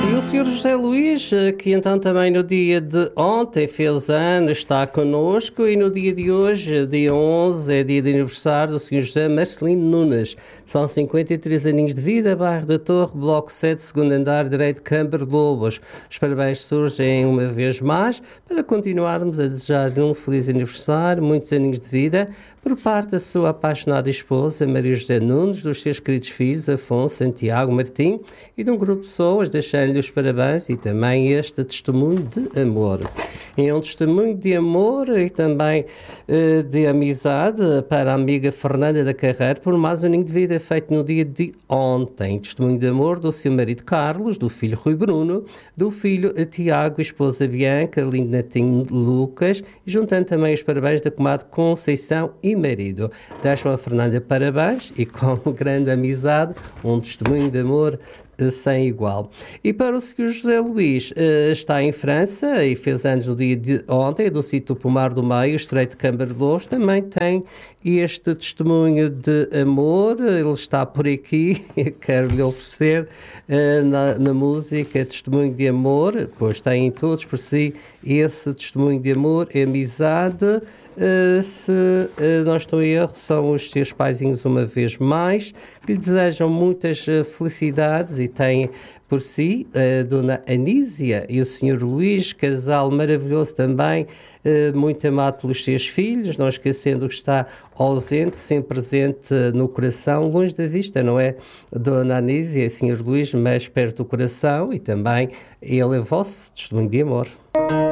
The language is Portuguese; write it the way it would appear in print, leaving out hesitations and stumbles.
E o Sr. José Luís, que então também no dia de ontem fez anos, está connosco, e no dia de hoje, dia 11, é dia de aniversário do Sr. José Marcelino Nunes. São 53 aninhos de vida, bairro da Torre, bloco 7, segundo andar, direito, Câmara de Lobos. Os parabéns surgem uma vez mais para continuarmos a desejar-lhe um feliz aniversário, muitos aninhos de vida, por parte da sua apaixonada esposa, Maria José Nunes, dos seus queridos filhos, Afonso, Santiago, Martim, e de um grupo de pessoas, deixando-lhe os parabéns e também este testemunho de amor. É um testemunho de amor e também de amizade para a amiga Fernanda da Carreira, por mais um aninho de vida feito no dia de ontem. Testemunho de amor do seu marido Carlos, do filho Rui Bruno, do filho Tiago, esposa Bianca, lindo netinho Lucas, e juntando também os parabéns da comadre Conceição e marido. Deixam a Fernanda parabéns e com grande amizade, um testemunho de amor sem igual. E para o Sr. José Luís, está em França e fez anos no dia de ontem, do sítio Pomar do Meio, Estreito de Câmara de Lobos, também tem este testemunho de amor. Ele está por aqui, quero-lhe oferecer na música testemunho de amor, pois têm todos por si esse testemunho de amor e amizade. Se não estou a erro, são os seus paizinhos uma vez mais, que lhe desejam muitas felicidades e têm por si a Dona Anísia e o Sr. Luís, casal maravilhoso também, muito amado pelos seus filhos, não esquecendo que está ausente, sempre presente no coração, longe da vista, não é? Dona Anísia e o Sr. Luís, mas perto do coração, e também ele é vosso testemunho de amor.